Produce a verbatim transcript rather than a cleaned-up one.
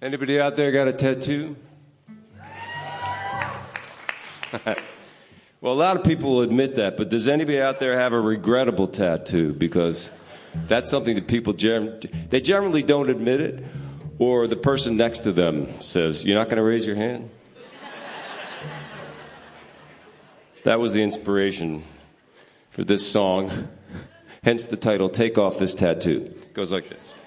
Anybody out there got a tattoo? Well, a lot of people will admit that, but does anybody out there have a regrettable tattoo? Because that's something that people, gen- they generally don't admit it, or the person next to them says, you're not going to raise your hand? That was the inspiration for this song, hence the title, Take Off This Tattoo. It goes like this.